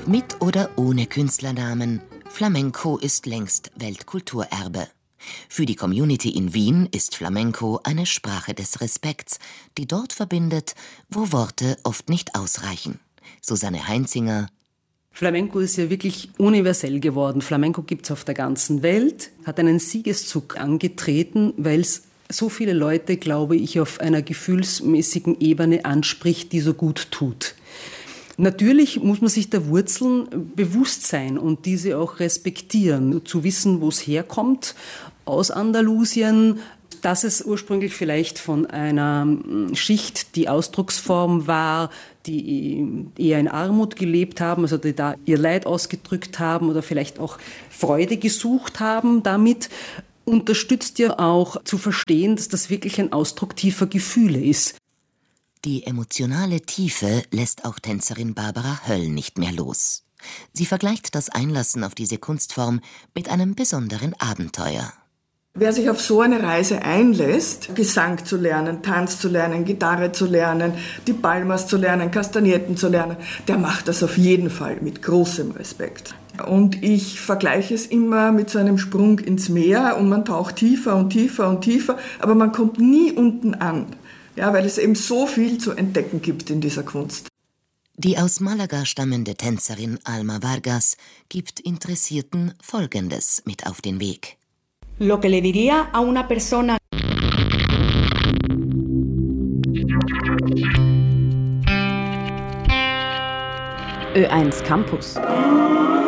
Mit oder ohne Künstlernamen, Flamenco ist längst Weltkulturerbe. Für die Community in Wien ist Flamenco eine Sprache des Respekts, die dort verbindet, wo Worte oft nicht ausreichen. Susanne Heinzinger: Flamenco ist ja wirklich universell geworden. Flamenco gibt es auf der ganzen Welt, hat einen Siegeszug angetreten, weil es so viele Leute, glaube ich, auf einer gefühlsmäßigen Ebene anspricht, die so gut tut. Natürlich muss man sich der Wurzeln bewusst sein und diese auch respektieren, zu wissen, wo es herkommt, aus Andalusien, dass es ursprünglich vielleicht von einer Schicht, die Ausdrucksform war, die eher in Armut gelebt haben, also die da ihr Leid ausgedrückt haben oder vielleicht auch Freude gesucht haben damit, unterstützt ja auch zu verstehen, dass das wirklich ein Ausdruck tiefer Gefühle ist. Die emotionale Tiefe lässt auch Tänzerin Barbara Höll nicht mehr los. Sie vergleicht das Einlassen auf diese Kunstform mit einem besonderen Abenteuer. Wer sich auf so eine Reise einlässt, Gesang zu lernen, Tanz zu lernen, Gitarre zu lernen, die Palmas zu lernen, Kastagnetten zu lernen, der macht das auf jeden Fall mit großem Respekt. Und ich vergleiche es immer mit so einem Sprung ins Meer und man taucht tiefer und tiefer und tiefer, aber man kommt nie unten an. Ja, weil es eben so viel zu entdecken gibt in dieser Kunst. Die aus Malaga stammende Tänzerin Alma Vargas gibt Interessierten Folgendes mit auf den Weg. Lo que le diría a una persona. Ö1 Campus.